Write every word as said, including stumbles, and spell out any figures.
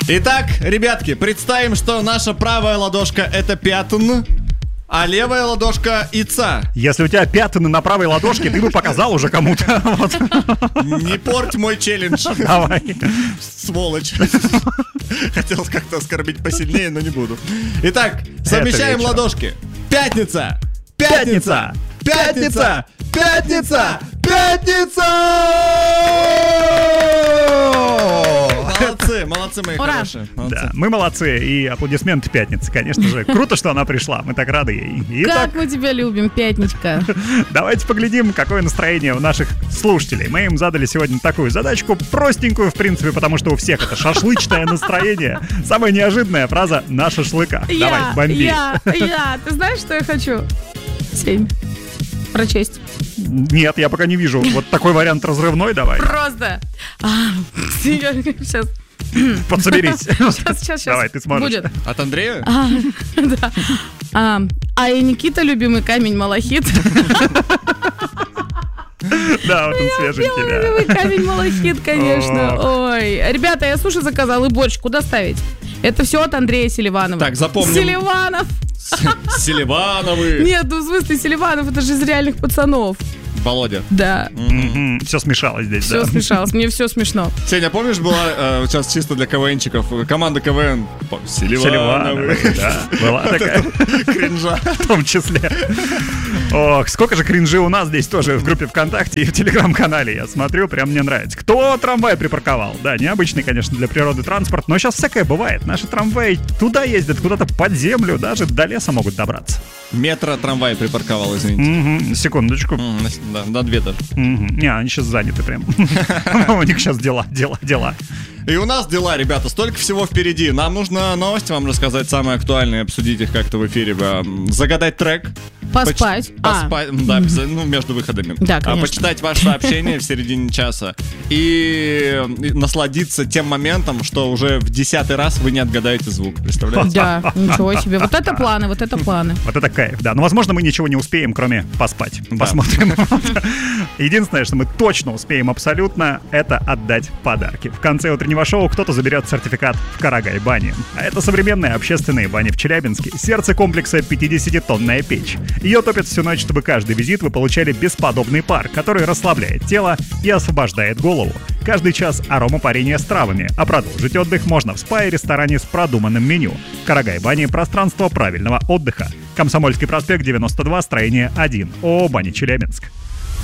Итак, ребятки, представим, что наша правая ладошка — это пятн, а левая ладошка — ица. Если у тебя пятна на правой ладошке, ты бы показал уже кому-то. Вот. Не порть мой челлендж. Давай. Сволочь. Хотел как-то оскорбить посильнее, но не буду. Итак, совмещаем ладошки. Пятница! Пятница! Пятница! Пятница! Пятница! Молодцы, молодцы, мои Ура. хорошие. Молодцы. Да, мы молодцы, и аплодисменты пятницы, конечно же. Круто, что она пришла, мы так рады ей. Итак, Как мы тебя любим, Пятничка. давайте поглядим, какое настроение у наших слушателей. Мы им задали сегодня такую задачку, простенькую, в принципе, потому что у всех это шашлычное настроение. Самая неожиданная фраза «на шашлыках». Давай, Я, бомби. я, я. Ты знаешь, что я хочу? Семь. Прочесть. Нет, я пока не вижу. Вот такой вариант разрывной, давай. Просто. Сейчас. Подсоберись. Сейчас, сейчас, сейчас. Давай, ты сможешь. Будет. От Андрея? А, да. А, а и Никита, любимый камень малахит. Да, вот он свеженький, да. Любимый камень малахит, конечно. Ой. Ребята, я суши заказал и борщ. Куда ставить? Это все от Андрея Селиванова. Так, запомним. Селиванов. Селивановы. Нет, ну в смысле Селиванов, это же из реальных пацанов. Володя. Да. Все смешалось здесь, Все да. смешалось, мне все смешно. Сеня, помнишь, была э, сейчас чисто для КВНчиков команда КВН Селивановы, Селивановы. да, была такая. Кринжа. В том числе. Ох, сколько же кринжи у нас здесь тоже в группе ВКонтакте и в Телеграм-канале. Я смотрю, прям мне нравится. Кто трамвай припарковал? Да, необычный, конечно, для природы транспорт, но сейчас всякое бывает. Наши трамваи туда ездят, куда-то под землю, даже до леса могут добраться. Метро трамвай припарковал, извините. Мгм, секундочку. М, на- Да, на две даже. Мгм. Не, они сейчас заняты прям. У них сейчас дела, дела, дела. И у нас дела, ребята, столько всего впереди. Нам нужно новости вам рассказать, самые актуальные, обсудить их как-то в эфире. М, Загадать трек. Поспать. Поч- Поспать, А. да, обязательно, ну, между выходами. Да, А, конечно. почитать ваше сообщение в середине часа. И и насладиться тем моментом, что уже в десятый раз вы не отгадаете звук. Представляете? Да, ничего себе. Вот это планы, вот это планы. Вот это кайф, да. Но, возможно, мы ничего не успеем, кроме поспать. Да. Посмотрим. Единственное, что мы точно успеем абсолютно, это отдать подарки. В конце утреннего шоу кто-то заберет сертификат в Карагай-бане. А это современные общественные бани в Челябинске. Сердце комплекса пятидесятитонная печь. Ее топят всю ночь, чтобы каждый визит вы получали бесподобный пар, который расслабляет тело и освобождает голову. Каждый час аромапарения с травами, а продолжить отдых можно в спа и ресторане с продуманным меню. Карагай-бани — пространство правильного отдыха. Комсомольский проспект девяносто два, строение один. ООО «Бани Челябинск».